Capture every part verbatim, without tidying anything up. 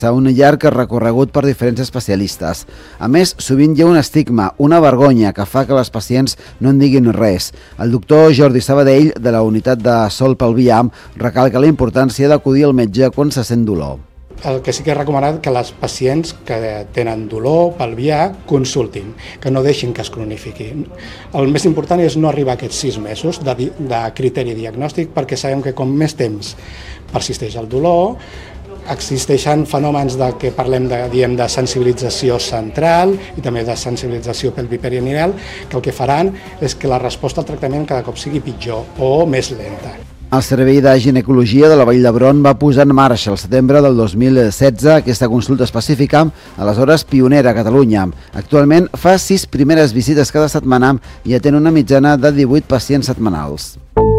un llarg recorregut per diferents especialistes. A més, sovint hi ha un estigma, una vergonya, que fa que les pacients no en diguin res. El doctor Jordi Sabadell, de la unitat de Sol Pelvià, recalca la importància d'acudir al metge quan se sent dolor. El que sí que he recomanat que les pacients que tenen dolor pelvià consultin, que no deixin que es cronifiqui. El més important és no arribar a aquests sis mesos de, de criteri diagnòstic, perquè sabem que com més temps persisteix el dolor, existeixen fenòmens de que parlem de, diem, de sensibilització central i també de sensibilització pelviperineal, que el que faran és que la resposta al tractament cada cop sigui pitjor o més lenta. El Servei de Ginecologia de la Vall d'Hebron va posar en marxa el setembre del dos mil setze aquesta consulta específica, aleshores pionera a Catalunya. Actualment fa sis primeres visites cada setmana i atén una mitjana de divuit pacients setmanals.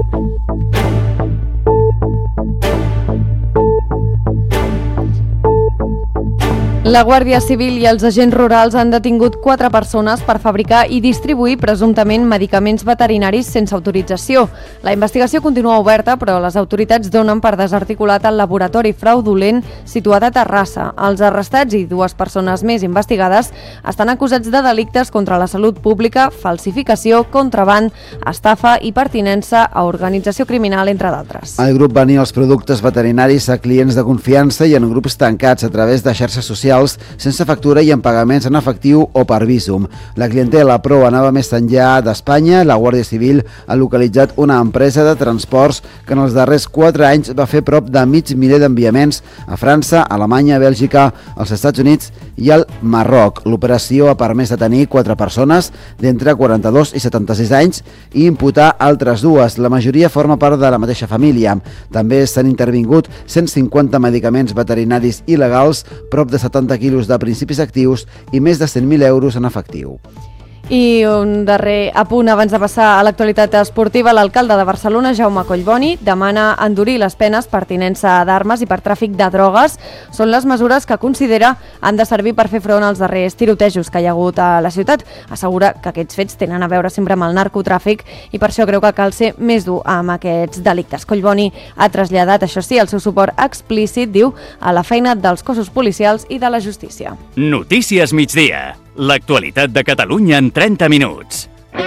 La Guàrdia Civil i els agents rurals han detingut quatre persones per fabricar i distribuir presumptament medicaments veterinaris sense autorització. La investigació continua oberta, però les autoritats donen per desarticulat el laboratori fraudulent situat a Terrassa. Els arrestats i dues persones més investigades estan acusats de delictes contra la salut pública, falsificació, contraban, estafa i pertinença a organització criminal, entre d'altres. El grup venia els productes veterinaris a clients de confiança i en grups tancats a través de xarxes socials sense factura i en pagaments en efectiu o per Visum. La clientela, però, anava més enllà d'Espanya. La Guàrdia Civil ha localitzat una empresa de transports que en els darrers quatre anys va fer prop de mig miler d'enviaments a França, Alemanya, Bèlgica, els Estats Units i el Marroc. L'operació ha permès detenir quatre persones d'entre quaranta-dos i setanta-sis anys i imputar altres dues. La majoria forma part de la mateixa família. També s'han intervingut cent cinquanta medicaments veterinaris il·legals, prop de setanta quilos de principis actius i més de cent mil euros en efectiu. I un darrer apunt abans de passar a l'actualitat esportiva. L'alcalde de Barcelona, Jaume Collboni, demana endurir les penes per tinença d'armes i per tràfic de drogues. Són les mesures que considera han de servir per fer front als darrers tirotejos que hi ha hagut a la ciutat. Assegura que aquests fets tenen a veure sempre amb el narcotràfic i per això creu que cal ser més dur amb aquests delictes. Collboni ha traslladat, això sí, el seu suport explícit, diu, a la feina dels cossos policials i de la justícia. Notícies migdia. L'actualitat de Catalunya en trenta minuts.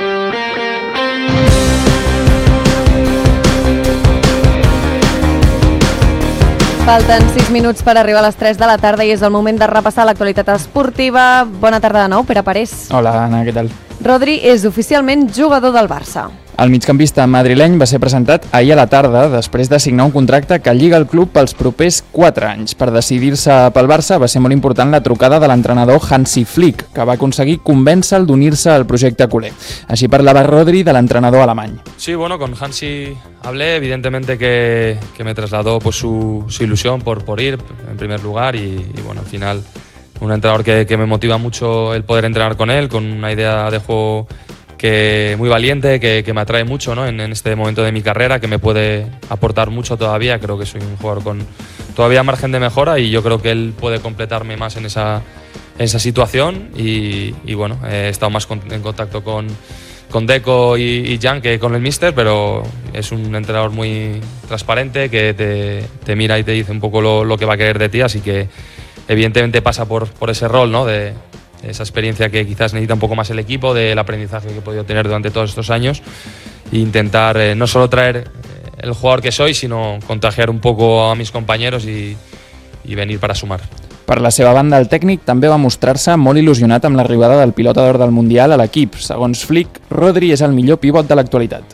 Falten sis minuts per arribar a les tres de la tarda i és el moment de repassar l'actualitat esportiva. Bona tarda de nou, Pere Parés. Hola, Anna, què tal? Rodri és oficialment jugador del Barça. El migcampista madrileny va ser presentat ahir a la tarda després de signar un contracte que lliga el club pels propers quatre anys. Per decidir-se pel Barça va ser molt important la trucada de l'entrenador Hansi Flick, que va aconseguir convèncer-lo d'unir-se al projecte culé. Així parlava Rodri de l'entrenador alemany. Sí, bueno, con Hansi hablé, evidentemente que, que me trasladó pues, su, su ilusión por, por ir en primer lugar y, y bueno, al final un entrenador que, que me motiva mucho el poder entrenar con él, con una idea de juego que muy valiente, que, que me atrae mucho, ¿no? en, en este momento de mi carrera, que me puede aportar mucho todavía. Creo que soy un jugador con todavía margen de mejora y yo creo que él puede completarme más en esa, en esa situación y, y bueno, he estado más con, en contacto con, con Deco y, y Jan que con el míster, pero es un entrenador muy transparente que te, te mira y te dice un poco lo, lo que va a querer de ti, así que evidentemente pasa por, por ese rol, ¿no? de esa experiencia que quizás necesita un poco más el equipo, del aprendizaje que he podido tener durante todos estos años e intentar eh, no solo traer eh, el jugador que soy, sino contagiar un poco a mis compañeros y, y venir para sumar. Per la seva banda, el tècnic també va mostrar-se molt il·lusionat amb l'arribada del pilota d'or del Mundial a l'equip. Segons Flick, Rodri és el millor pivot de l'actualitat.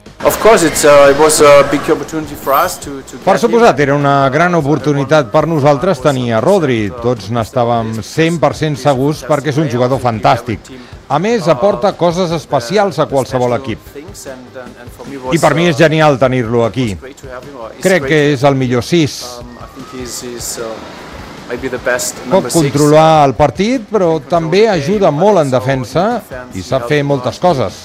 Per suposat, era una gran oportunitat per nosaltres tenir a Rodri. Tots n'estàvem cent per cent segurs perquè és un jugador fantàstic. A més, aporta coses especials a qualsevol equip. I per mi és genial tenir-lo aquí. Crec que és el millor sis. Pot controlar el partit, però també ajuda molt en defensa i sap fer moltes coses.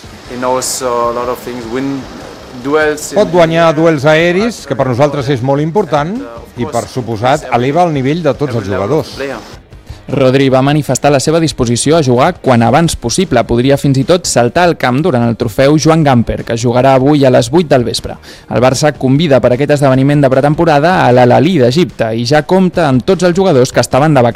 Pot guanyar duels aeris, que per nosaltres és molt important, i per suposat eleva el nivell de tots els jugadors. Rodri va manifestar la seva disposició a jugar quan abans possible. Podria fins i tot saltar al camp durant el trofeu Joan Gamper, que jugarà avui a les vuit del vespre. El Barça convida per aquest esdeveniment de pretemporada a l'Al-Ahly d'Egipte i ja compta amb tots els jugadors que estaven de vacances